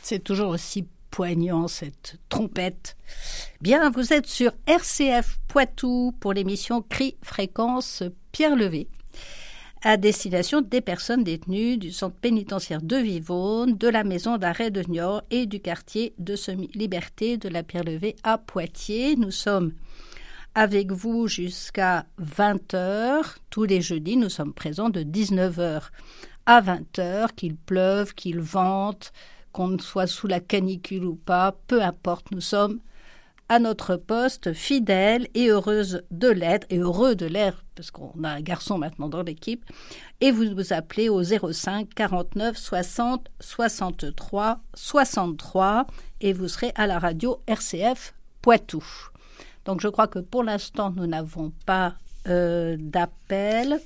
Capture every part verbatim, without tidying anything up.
C'est toujours aussi poignant, cette trompette. Bien, vous êtes sur R C F Poitou pour l'émission Cri Fréquence Pierre Levé, à destination des personnes détenues du centre pénitentiaire de Vivonne, de la maison d'arrêt de Niort et du quartier de semi-liberté de la Pierre Levé à Poitiers. Nous sommes avec vous jusqu'à vingt heures. Tous les jeudis, nous sommes présents de dix-neuf heures à vingt heures, qu'il pleuve, qu'il vente, qu'on soit sous la canicule ou pas, peu importe, nous sommes à notre poste, fidèles et heureuses de l'être, et heureux de l'être, parce qu'on a un garçon maintenant dans l'équipe, et vous vous appelez au zéro cinq quarante-neuf soixante soixante-trois soixante-trois, et vous serez à la radio R C F Poitou. Donc je crois que pour l'instant, nous n'avons pas euh, d'appel.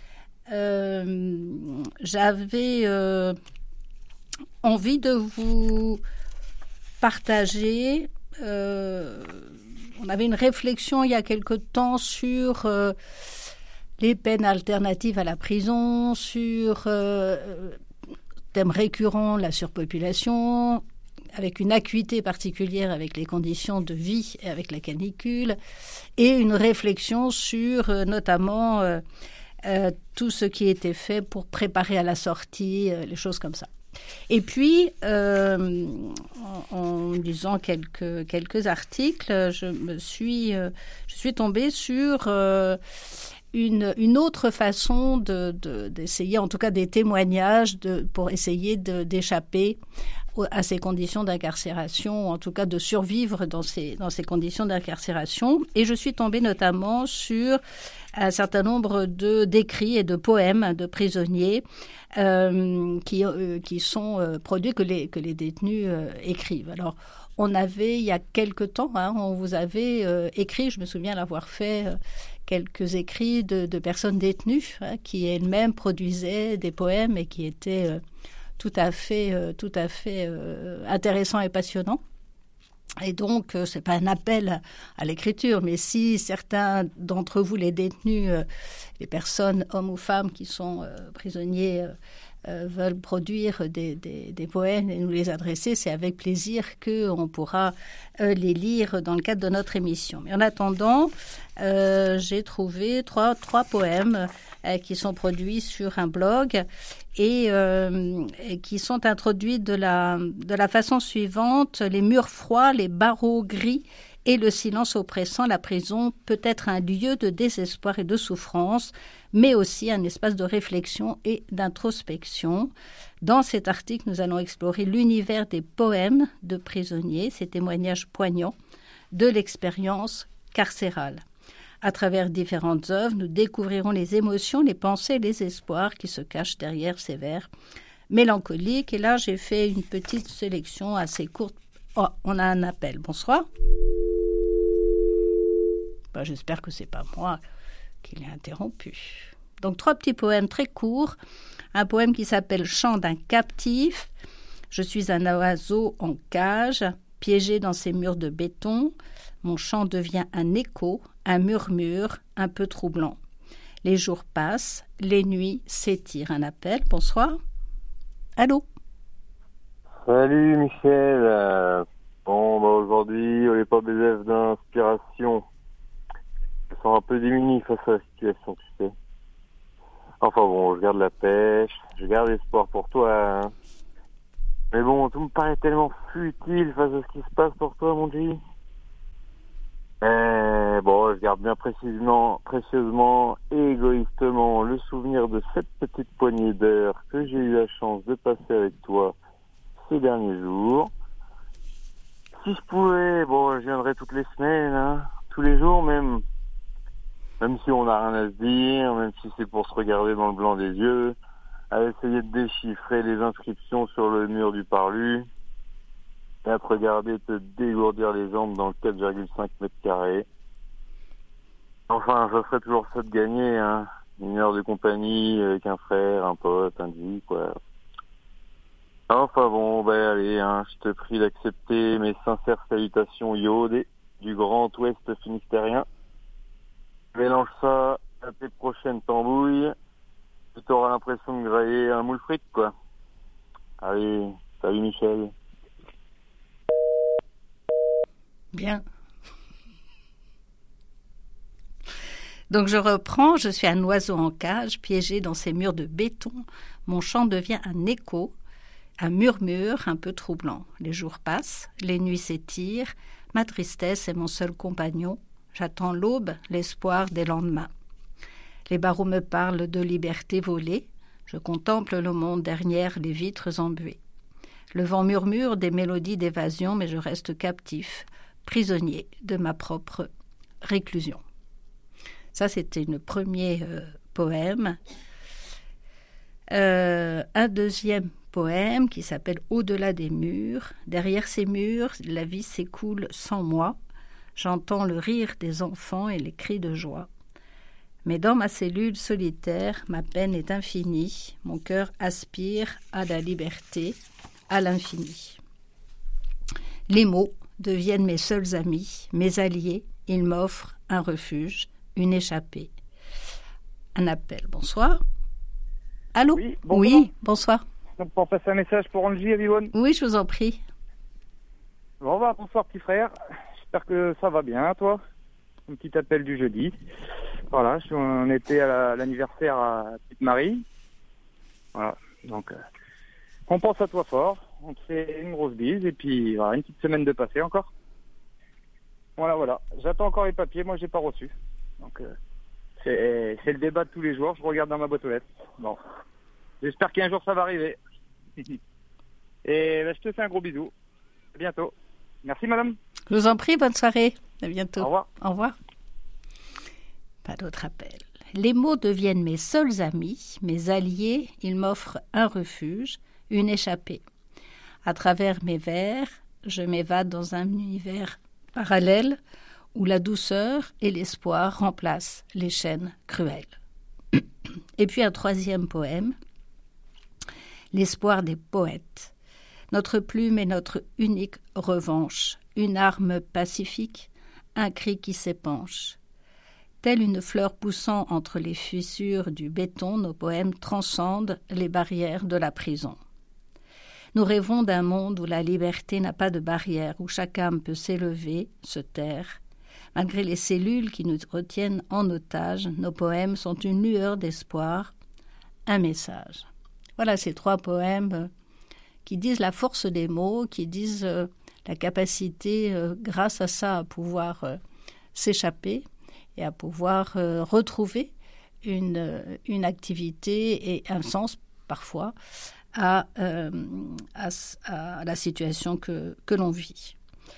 Euh, j'avais euh, envie de vous partager, euh, on avait une réflexion il y a quelque temps sur euh, les peines alternatives à la prison, sur euh, thème récurrent, la surpopulation, avec une acuité particulière avec les conditions de vie et avec la canicule, et une réflexion sur euh, notamment euh, Euh, tout ce qui était fait pour préparer à la sortie, euh, les choses comme ça. Et puis, euh, en, en lisant quelques, quelques articles, je me suis, euh, je suis tombée sur euh, une, une autre façon de, de, d'essayer, en tout cas des témoignages, de, pour essayer de, d'échapper à ces conditions d'incarcération, ou en tout cas de survivre dans ces, dans ces conditions d'incarcération. Et je suis tombée notamment sur un certain nombre de, d'écrits et de poèmes de prisonniers euh, qui, euh, qui sont euh, produits, que les, que les détenus euh, écrivent. Alors, on avait, il y a quelque temps, hein, on vous avait euh, écrit, je me souviens l'avoir fait, euh, quelques écrits de, de personnes détenues hein, qui elles-mêmes produisaient des poèmes et qui étaient euh, tout à fait, euh, tout à fait euh, intéressants et passionnants. Et donc, euh, ce n'est pas un appel à l'écriture, mais si certains d'entre vous, les détenus, euh, les personnes, hommes ou femmes, qui sont euh, prisonniers, euh, euh, veulent produire des, des, des poèmes et nous les adresser, c'est avec plaisir qu'on pourra euh, les lire dans le cadre de notre émission. Mais en attendant, euh, j'ai trouvé trois, trois poèmes euh, qui sont produits sur un blog et, euh, et qui sont introduits de la, de la façon suivante: les murs froids, les barreaux gris et le silence oppressant, la prison peut être un lieu de désespoir et de souffrance, mais aussi un espace de réflexion et d'introspection. Dans cet article, nous allons explorer l'univers des poèmes de prisonniers, ces témoignages poignants de l'expérience carcérale. À travers différentes œuvres, nous découvrirons les émotions, les pensées et les espoirs qui se cachent derrière ces vers mélancoliques. Et là, j'ai fait une petite sélection assez courte. Oh, on a un appel. Bonsoir. Ben, j'espère que ce n'est pas moi qui l'ai interrompu. Donc, trois petits poèmes très courts. Un poème qui s'appelle « Chant d'un captif ». Je suis un oiseau en cage, piégé dans ces murs de béton. Mon chant devient un écho, un murmure un peu troublant. Les jours passent, les nuits s'étirent. Un appel. Bonsoir. Allô. Salut Michel. Euh, bon, bah aujourd'hui, on n'est pas baiser d'inspiration. Je me sens un peu démuni face à la situation, tu sais. Enfin bon, je garde la pêche, je garde espoir pour toi. Hein. Mais bon, tout me paraît tellement futile face à ce qui se passe pour toi, mon Dieu. Euh, bon, je garde bien précisément, précieusement et égoïstement le souvenir de cette petite poignée d'heures que j'ai eu la chance de passer avec toi ces derniers jours. Si je pouvais, bon, je viendrais toutes les semaines, hein, tous les jours même. Même si on n'a rien à se dire, même si c'est pour se regarder dans le blanc des yeux, à essayer de déchiffrer les inscriptions sur le mur du parlu, et à te regarder te dégourdir les jambes dans le quatre virgule cinq mètres carrés. Enfin, ça serait toujours ça de gagner, hein. Une heure de compagnie avec un frère, un pote, un dit, quoi. Enfin bon, ben allez, hein, je te prie d'accepter mes sincères salutations iodées du Grand Ouest finistérien. Mélange ça à tes prochaines tambouilles, tu auras l'impression de grailler un moule frites, quoi. Allez, salut Michel. Bien. Donc je reprends, je suis un oiseau en cage, piégé dans ces murs de béton. Mon chant devient un écho, un murmure un peu troublant. Les jours passent, les nuits s'étirent, ma tristesse est mon seul compagnon. J'attends l'aube, l'espoir des lendemains. Les barreaux me parlent de liberté volée. Je contemple le monde derrière les vitres embuées. Le vent murmure des mélodies d'évasion, mais je reste captif, prisonnier de ma propre réclusion. Ça, c'était le premier euh, poème. Euh, un deuxième poème qui s'appelle « Au-delà des murs ». Derrière ces murs, la vie s'écoule sans moi. J'entends le rire des enfants et les cris de joie. Mais dans ma cellule solitaire, ma peine est infinie. Mon cœur aspire à la liberté, à l'infini. Les mots deviennent mes seuls amis, mes alliés. Ils m'offrent un refuge, une échappée. Un appel. Bonsoir. Allô? Oui, bonsoir. Oui, bonsoir. Donc pour passer un message pour Angie à Vivonne. Oui, je vous en prie. Bon, bah, bonsoir petit frère. J'espère que ça va bien, toi. Un petit appel du jeudi. Voilà, je suis, on était à, la, à l'anniversaire à Petite Marie. Voilà, donc euh, on pense à toi fort. On te fait une grosse bise et puis voilà, une petite semaine de passé encore. Voilà, voilà. J'attends encore les papiers. Moi, j'ai pas reçu. Donc euh, c'est, c'est le débat de tous les jours. Je regarde dans ma boîte aux lettres. Bon, j'espère qu'un jour ça va arriver. Et bah, je te fais un gros bisou. À bientôt. Merci, madame. Je vous en prie, bonne soirée. À bientôt. Au revoir. Au revoir. Pas d'autre appel. Les mots deviennent mes seuls amis, mes alliés. Ils m'offrent un refuge, une échappée. À travers mes vers, je m'évade dans un univers parallèle où la douceur et l'espoir remplacent les chaînes cruelles. Et puis un troisième poème, l'espoir des poètes. Notre plume est notre unique revanche, une arme pacifique, un cri qui s'épanche. Telle une fleur poussant entre les fissures du béton, nos poèmes transcendent les barrières de la prison. Nous rêvons d'un monde où la liberté n'a pas de barrière, où chaque âme peut s'élever, se taire. Malgré les cellules qui nous retiennent en otage, nos poèmes sont une lueur d'espoir, un message. Voilà ces trois poèmes qui disent la force des mots, qui disent euh, la capacité, euh, grâce à ça, à pouvoir euh, s'échapper et à pouvoir euh, retrouver une, euh, une activité et un sens, parfois, à, euh, à, à la situation que, que l'on vit.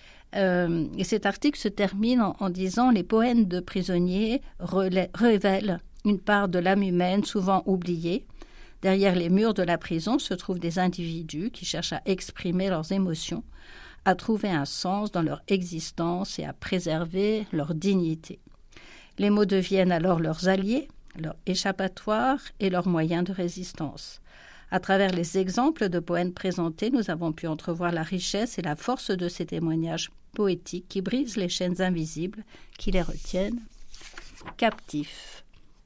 Euh, et cet article se termine en, en disant « Les poèmes de prisonniers relè- révèlent une part de l'âme humaine souvent oubliée. Derrière les murs de la prison se trouvent des individus qui cherchent à exprimer leurs émotions, à trouver un sens dans leur existence et à préserver leur dignité. Les mots deviennent alors leurs alliés, leur échappatoire et leurs moyens de résistance. À travers les exemples de poèmes présentés, nous avons pu entrevoir la richesse et la force de ces témoignages poétiques qui brisent les chaînes invisibles qui les retiennent captifs. »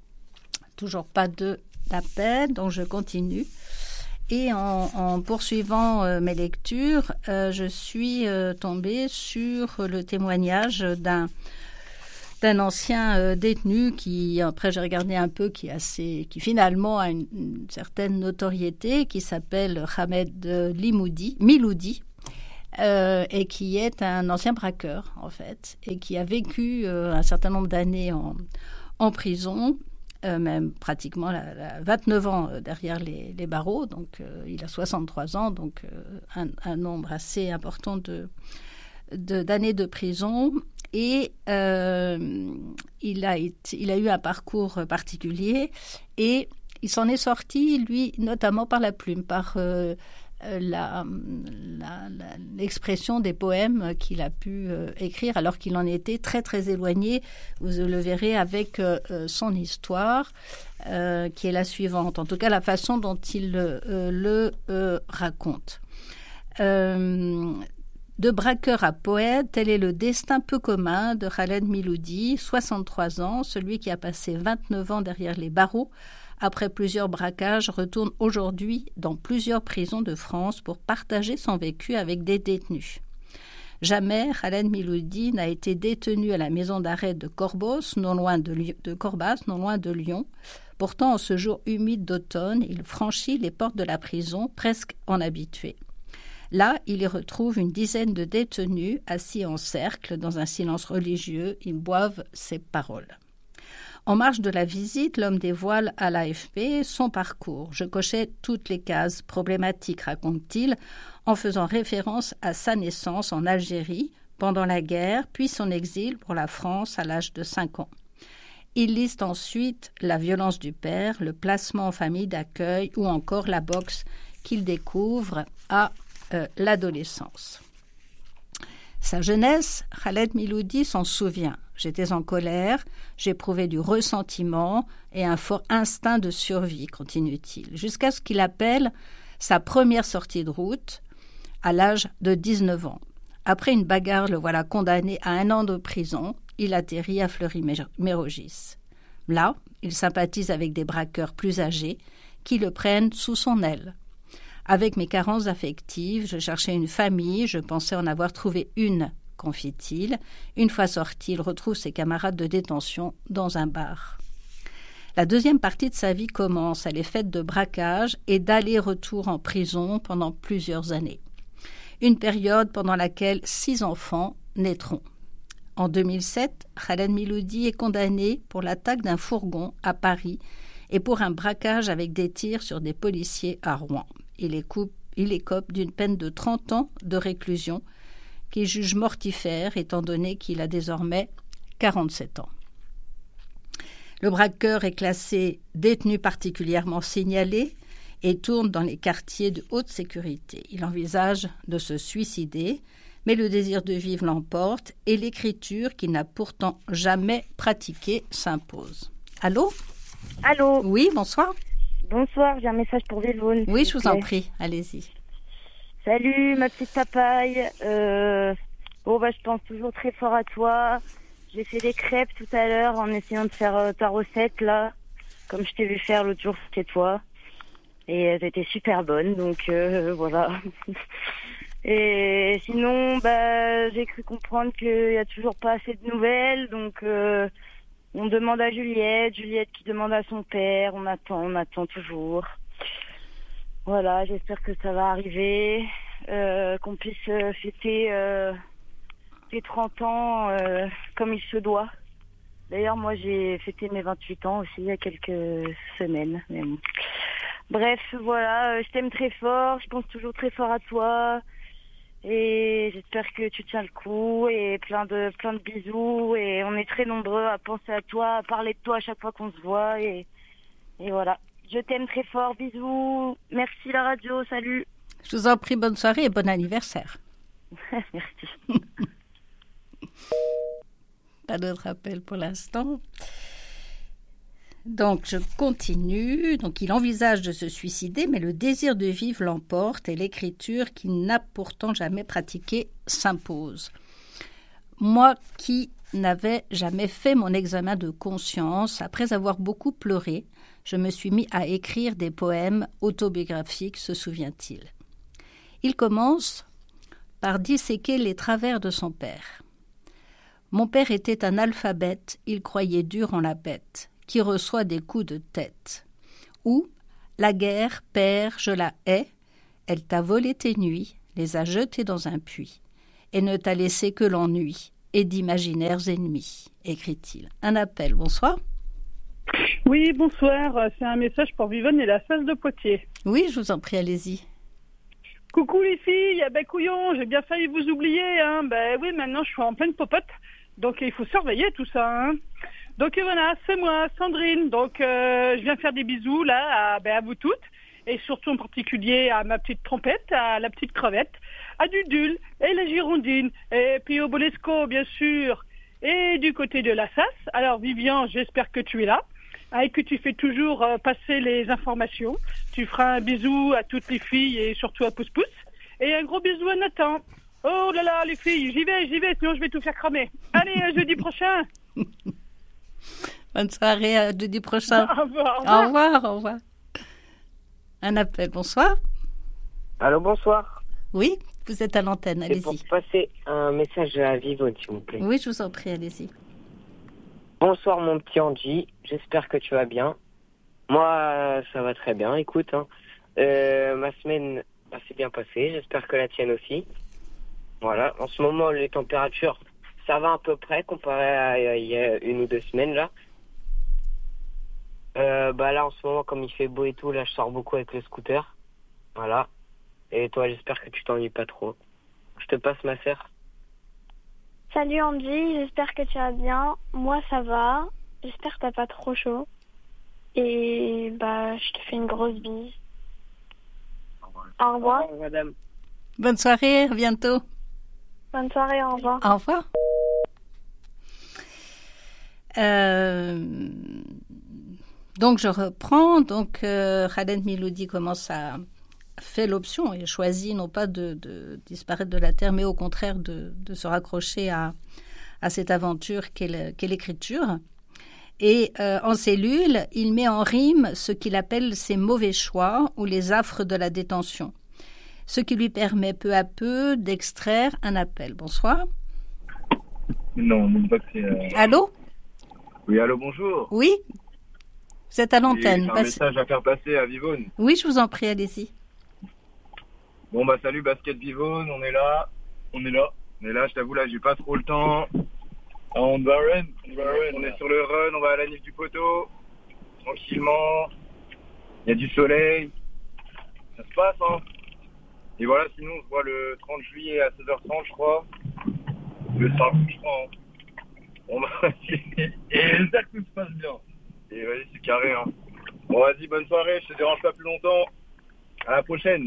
Toujours pas de d'appel, donc je continue. Et en, en poursuivant euh, mes lectures, euh, je suis euh, tombée sur le témoignage d'un d'un ancien euh, détenu qui, après j'ai regardé un peu, qui, assez, qui finalement a une, une certaine notoriété, qui s'appelle Hamed Limoudi, Miloudi, euh, et qui est un ancien braqueur, en fait, et qui a vécu euh, un certain nombre d'années en, en prison, euh, même pratiquement la, la vingt-neuf ans derrière les, les barreaux, donc euh, il a soixante-trois ans, donc euh, un, un nombre assez important de, de, d'années de prison. Et euh, il, a été, il a eu un parcours particulier et il s'en est sorti, lui, notamment par la plume, par euh, la, la, la, l'expression des poèmes qu'il a pu euh, écrire alors qu'il en était très, très éloigné. Vous le verrez avec euh, son histoire euh, qui est la suivante, en tout cas la façon dont il euh, le euh, raconte. Euh, De braqueur à poète, tel est le destin peu commun de Khaled Miloudi, soixante-trois ans, celui qui a passé vingt-neuf ans derrière les barreaux. Après plusieurs braquages, retourne aujourd'hui dans plusieurs prisons de France pour partager son vécu avec des détenus. Jamais Khaled Miloudi n'a été détenu à la maison d'arrêt de Corbos, non loin de, Lyon, de Corbas, non loin de Lyon. Pourtant, en ce jour humide d'automne, il franchit les portes de la prison, presque en habitué. Là, il y retrouve une dizaine de détenus assis en cercle dans un silence religieux. Ils boivent ses paroles. En marge de la visite, l'homme dévoile à l'A F P son parcours. Je cochais toutes les cases problématiques, raconte-t-il, en faisant référence à sa naissance en Algérie pendant la guerre, puis son exil pour la France à l'âge de cinq ans. Il liste ensuite la violence du père, le placement en famille d'accueil ou encore la boxe qu'il découvre à euh, l'adolescence. Sa jeunesse, Khaled Miloudi s'en souvient. J'étais en colère, j'éprouvais du ressentiment et un fort instinct de survie, continue-t-il, jusqu'à ce qu'il appelle sa première sortie de route à l'âge de dix-neuf ans. Après une bagarre, le voilà condamné à un an de prison. Il atterrit à Fleury-Mérogis. Là, il sympathise avec des braqueurs plus âgés qui le prennent sous son aile. Avec mes carences affectives, je cherchais une famille, je pensais en avoir trouvé une, confie-t-il. Une fois sorti, il retrouve ses camarades de détention dans un bar. La deuxième partie de sa vie commence. Elle est faite de braquage et d'aller-retour en prison pendant plusieurs années. Une période pendant laquelle six enfants naîtront. En deux mille sept, Khaled Miloudi est condamné pour l'attaque d'un fourgon à Paris et pour un braquage avec des tirs sur des policiers à Rouen. Il écope, il écope d'une peine de trente ans de réclusion qu'il juge mortifère étant donné qu'il a désormais quarante-sept ans. Le braqueur est classé détenu particulièrement signalé et tourne dans les quartiers de haute sécurité. Il envisage de se suicider, mais le désir de vivre l'emporte et l'écriture qu'il n'a pourtant jamais pratiquée s'impose. Allô ? Allô ? Oui, bonsoir. Bonsoir, j'ai un message pour Véloune. Oui, je vous en prie, allez-y. Salut, ma petite papaye. Euh, bon, bah, je pense toujours très fort à toi. J'ai fait des crêpes tout à l'heure en essayant de faire euh, ta recette, là, comme je t'ai vu faire l'autre jour chez toi. Et elles étaient super bonnes, donc euh, voilà. Et sinon, bah, j'ai cru comprendre qu'il y a toujours pas assez de nouvelles, donc euh, on demande à Juliette, Juliette qui demande à son père, on attend, on attend toujours. Voilà, j'espère que ça va arriver, euh, qu'on puisse euh, fêter euh, les trente ans euh, comme il se doit. D'ailleurs, moi, j'ai fêté mes vingt-huit ans aussi il y a quelques semaines. Mais bon. Bref, voilà, euh, je t'aime très fort, je pense toujours très fort à toi. Et j'espère que tu tiens le coup et plein de plein de bisous. Et on est très nombreux à penser à toi, à parler de toi à chaque fois qu'on se voit. Et, et voilà. Je t'aime très fort, bisous. Merci la radio, salut. Je vous en prie, bonne soirée et bon anniversaire. Merci. Pas d'autre appel pour l'instant. Donc, je continue. Donc, il envisage de se suicider, mais le désir de vivre l'emporte et l'écriture qu'il n'a pourtant jamais pratiquée s'impose. Moi qui n'avais jamais fait mon examen de conscience, après avoir beaucoup pleuré, je me suis mis à écrire des poèmes autobiographiques, se souvient-il. Il commence par disséquer les travers de son père. Mon père était un alphabète, il croyait dur en la bête, qui reçoit des coups de tête. Ou, la guerre, père, je la hais, elle t'a volé tes nuits, les a jetées dans un puits, et ne t'a laissé que l'ennui et d'imaginaires ennemis, écrit-il. Un appel, bonsoir. Oui, bonsoir, c'est un message pour Vivonne et la face de Poitiers. Oui, je vous en prie, allez-y. Coucou les filles, ben couillon, j'ai bien failli vous oublier, hein. Ben oui, maintenant je suis en pleine popote, donc il faut surveiller tout ça, hein. Donc voilà, c'est moi, Sandrine, donc euh, je viens faire des bisous là à, ben, à vous toutes, et surtout en particulier à ma petite trompette, à la petite crevette, à Dudul, et la Girondine, et puis au Bolesco bien sûr, et du côté de la Sasse. Alors Vivian, j'espère que tu es là, et que tu fais toujours euh, passer les informations. Tu feras un bisou à toutes les filles et surtout à Pouce Pouce. Et un gros bisou à Nathan. Oh là là, les filles, j'y vais, j'y vais, sinon je vais tout faire cramer. Allez, à jeudi prochain. Bonne soirée, à jeudi prochain. Au revoir, au revoir. Au revoir, au revoir. Un appel, bonsoir. Allô, bonsoir. Oui, Vous êtes à l'antenne, C'est allez-y. pour passer un message à Vivonne, s'il vous plaît. Oui, je vous en prie, allez-y. Bonsoir, mon petit Andy. J'espère que tu vas bien. Moi, ça va très bien. Écoute, hein, euh, ma semaine bah, s'est bien passée. J'espère que la tienne aussi. Voilà. En ce moment, les températures, ça va à peu près comparé à il y a une ou deux semaines, là. Euh, bah là, en ce moment, comme il fait beau et tout, là, je sors beaucoup avec le scooter. Voilà. Et toi, j'espère que tu t'ennuies pas trop. Je te passe ma sœur. Salut Andy, j'espère que tu vas bien. Moi ça va. J'espère que t'as pas trop chaud. Et bah je te fais une grosse bise. Au revoir. Au revoir, madame. Bonne soirée, à bientôt. Bonne soirée, au revoir. Au revoir. Euh, donc je reprends. Donc euh, Khaled Miloudi commence à fait l'option et choisit non pas de, de disparaître de la terre, mais au contraire de, de se raccrocher à, à cette aventure qu'est, le, qu'est l'écriture. Et euh, en cellule, il met en rime ce qu'il appelle ses mauvais choix ou les affres de la détention, ce qui lui permet peu à peu d'extraire un appel. Bonsoir. Non, non pas que c'est... Euh... Allô ? Oui, allô, bonjour. Oui ? Vous êtes à l'antenne. Oui, j'ai un Passe... message à faire passer à Vivonne. Oui, je vous en prie, allez-y. Bon, bah salut Basket Vivonne, on est là. On est là. On est là, je t'avoue, là, j'ai pas trop le temps. Ah, on va run. On va run. On est sur le run, on va à la Nif du Poteau. Tranquillement. Il y a du soleil. Ça se passe, hein. Et voilà, sinon, on se voit le trente juillet à seize heures trente, je crois. Le cinq, je crois. Hein. Bon, bah, et j'espère que tout se passe bien. Et vas-y, c'est carré, hein. Bon, vas-y, bonne soirée, je te dérange pas plus longtemps. À la prochaine.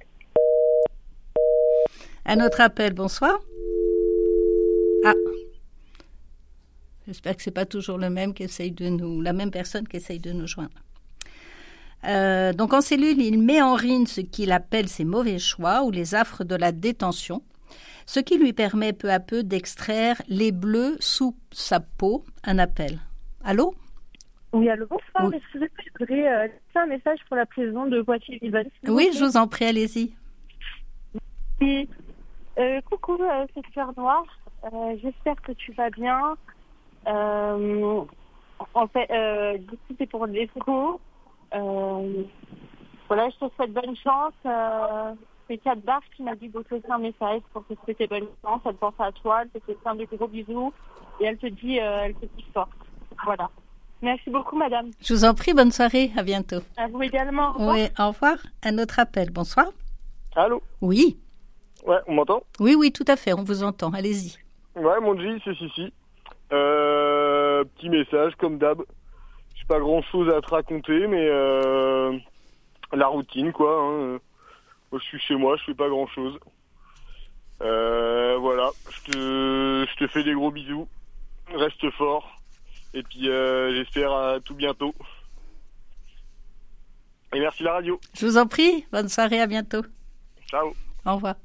Un autre appel, bonsoir. Ah. J'espère que c'est pas toujours le même qui essaye de nous, la même personne qui essaye de nous joindre. Euh, donc en cellule, il met en rime ce qu'il appelle ses mauvais choix ou les affres de la détention, ce qui lui permet peu à peu d'extraire les bleus sous sa peau. Un appel. Allô ? Oui, allô, bonsoir. Oui. Excusez-moi, je voudrais euh, laisser un message pour la prison de Poitiers-Vivonne. Oui, je vous en prie, allez-y. Oui. Euh, coucou, euh, c'est Fleur Noire. Euh, j'espère que tu vas bien. Euh, en fait, euh, du coup, c'est pour l'écho. Euh, voilà, je te souhaite bonne chance. Euh, c'est Kat Barre qui m'a dit de te laisser un message pour te souhaiter bonne chance. Elle pense à toi, elle te fait plein de gros bisous et elle te dit, euh, elle te dit forte. Voilà. Merci beaucoup, madame. Je vous en prie, bonne soirée, à bientôt. À vous également. Au revoir. Oui, au revoir. Un autre appel, bonsoir. Allô ? Oui. Ouais, on m'entend ? Oui, oui, tout à fait, on vous entend, allez-y. Ouais, mon G, c'est si, si. Euh, petit message, comme d'hab. J'ai pas grand-chose à te raconter, mais euh, la routine, quoi. Hein. Moi, je suis chez moi, je fais pas grand-chose. Euh, voilà, je te, je te fais des gros bisous. Reste fort. Et puis, euh, j'espère à tout bientôt. Et merci la radio. Je vous en prie, bonne soirée, à bientôt. Ciao. Au revoir.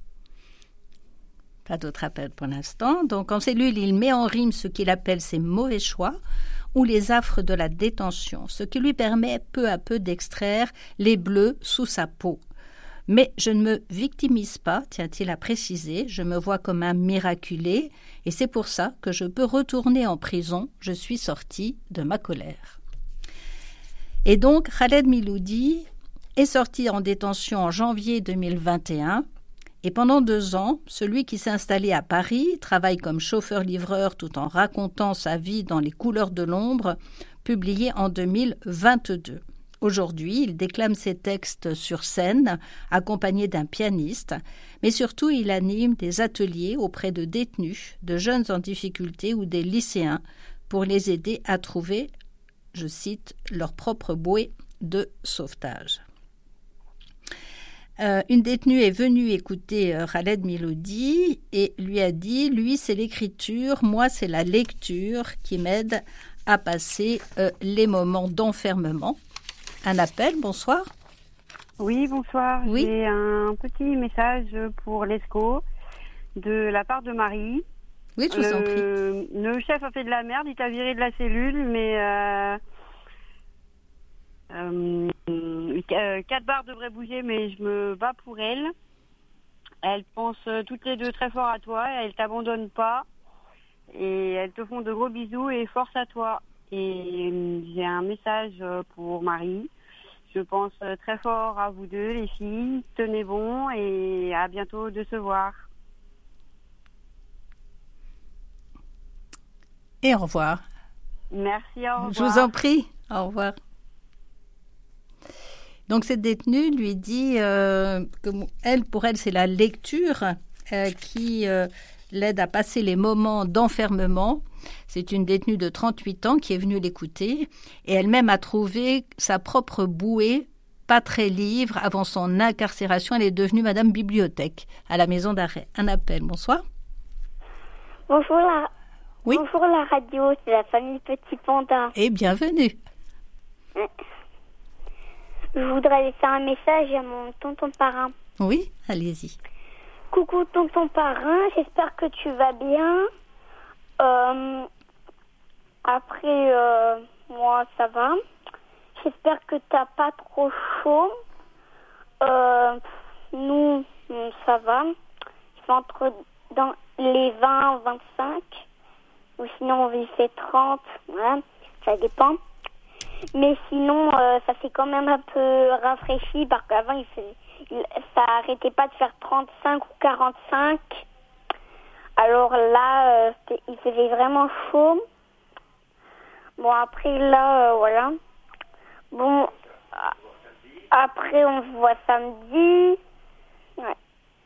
Pas d'autres appels pour l'instant. Donc, en cellule, il met en rime ce qu'il appelle ses mauvais choix ou les affres de la détention, ce qui lui permet peu à peu d'extraire les bleus sous sa peau. Mais je ne me victimise pas, tient-il à préciser, je me vois comme un miraculé, et c'est pour ça que je peux retourner en prison, je suis sorti de ma colère. Et donc, Khaled Miloudi est sorti en détention en janvier deux mille vingt et un, et pendant deux ans, celui qui s'est installé à Paris travaille comme chauffeur-livreur tout en racontant sa vie dans Les couleurs de l'ombre, publié en deux mille vingt-deux. Aujourd'hui, il déclame ses textes sur scène, accompagné d'un pianiste, mais surtout il anime des ateliers auprès de détenus, de jeunes en difficulté ou des lycéens pour les aider à trouver, je cite, leur propre bouée de sauvetage. Euh, une détenue est venue écouter euh, Khaled Miloudi et lui a dit « Lui, c'est l'écriture, moi, c'est la lecture qui m'aide à passer euh, les moments d'enfermement. » Un appel, bonsoir. Oui, bonsoir. Oui. J'ai un petit message pour l'E S C O de la part de Marie. Oui, je vous en prie. Le, le chef a fait de la merde, il t'a viré de la cellule, mais euh, euh, Kat Barre devrait bouger, mais je me bats pour elle. elles pensent toutes les deux très fort à toi, elles t'abandonnent pas et elles te font de gros bisous et force à toi. Et euh, j'ai un message euh, pour Marie. Je pense euh, très fort à vous deux, les filles. Tenez bon et à bientôt de se voir. Et au revoir. Merci, au revoir. Je vous en prie, au revoir. Donc cette détenue lui dit euh, que elle, pour elle, c'est la lecture euh, qui euh, l'aide à passer les moments d'enfermement. C'est une détenue de trente-huit ans qui est venue l'écouter et elle-même a trouvé sa propre bouée, pas très livre. Avant son incarcération, elle est devenue Madame Bibliothèque à la maison d'arrêt. Un appel, bonsoir. Bonjour la, oui. Bonjour la radio, c'est la famille Petit Panda. Et bienvenue. Je voudrais laisser un message à mon tonton parrain. Oui, allez-y. Coucou tonton parrain, j'espère que tu vas bien. Euh, après, euh, moi ça va. J'espère que t'as pas trop chaud. Euh, nous, ça va. C'est entre dans les vingt, vingt-cinq. Ou sinon il fait trente. Ouais, ça dépend. Mais sinon, euh, ça s'est quand même un peu rafraîchi parce qu'avant, il faisait, il, ça arrêtait pas de faire trente-cinq ou quarante-cinq. Alors là, euh, il faisait vraiment chaud. Bon, après, là, euh, voilà. Bon, après, on se voit samedi. Ouais.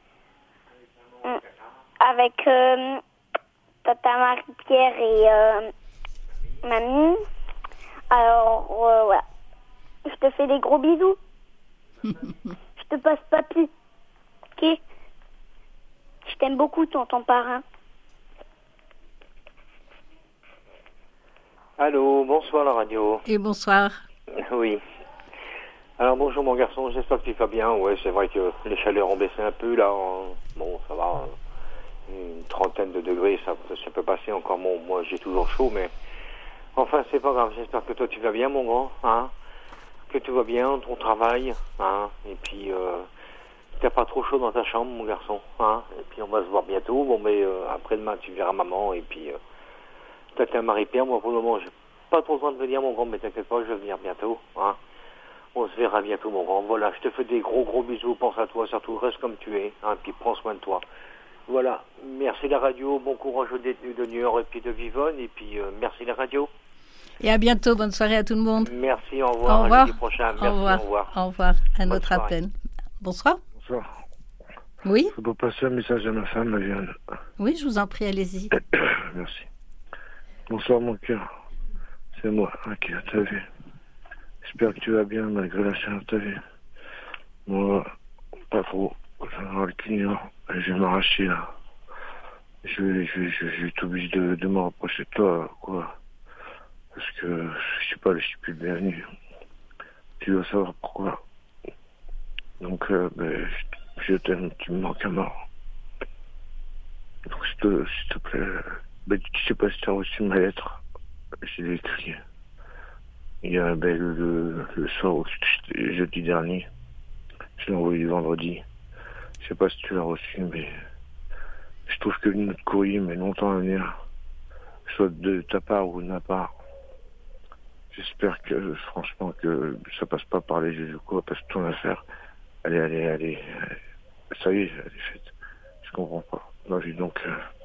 Avec euh, Tata Marie-Pierre et euh, Mamie. Alors, euh, voilà. Je te fais des gros bisous. Je te passe papy. Ok. Je t'aime beaucoup, tonton parrain. Allô, bonsoir la radio. Et bonsoir. Oui. Alors bonjour mon garçon, j'espère que tu vas bien. Ouais, c'est vrai que les chaleurs ont baissé un peu là. Bon, ça va. Une trentaine de degrés, ça, ça peut passer encore. Bon, moi j'ai toujours chaud, mais... Enfin, c'est pas grave, j'espère que toi tu vas bien, mon grand, hein, que tu vas bien, ton travail, hein, et puis euh, t'as pas trop chaud dans ta chambre, mon garçon, hein, et puis on va se voir bientôt. Bon, mais euh, après-demain tu verras maman, et puis euh, Tata Marie-Pierre. Moi pour le moment j'ai pas trop besoin de venir, mon grand, mais t'inquiète pas, je vais venir bientôt, hein. On se verra bientôt, mon grand. Voilà, je te fais des gros gros bisous, pense à toi, surtout reste comme tu es, hein, puis prends soin de toi. Voilà, merci la radio, bon courage aux détenus de New York et puis de Vivonne, et puis euh, merci la radio. Et à bientôt, bonne soirée à tout le monde. Merci, au revoir. Au revoir. À jeudi prochain. Merci, au revoir. Au revoir. Au revoir. Un Bonne autre soirée. appel. Bonsoir. Bonsoir. Oui. Je peux passer un message à ma femme, Viviane. Oui, je vous en prie, allez-y. Merci. Bonsoir, mon cœur. C'est moi hein, qui a ta vie. J'espère que tu vas bien malgré la chaleur de ta vie. Moi, pas trop. J'en ai le clignot. Je vais m'arracher là. Je vais, je vais, je vais, je vais être obligé de, de me rapprocher de toi, quoi. Parce que, je sais pas, je suis plus le bienvenu. Tu dois savoir pourquoi. Donc, euh, ben, je, je t'aime, tu me manques à mort. Donc, s'il te, s'il te plaît, ben, tu sais pas si tu as reçu ma lettre. Je l'ai écrit. Il y a, ben, le, le, le soir, jeudi dernier. Je l'ai envoyé vendredi. Je sais pas si tu l'as reçu, mais je trouve que notre courrier met longtemps à venir. Soit de ta part ou de ma part. J'espère que, franchement, que ça passe pas par les yeux ou quoi, parce que ton affaire, allez, allez, allez, ça y est, elle est faite. Je comprends pas. Non, donc, euh,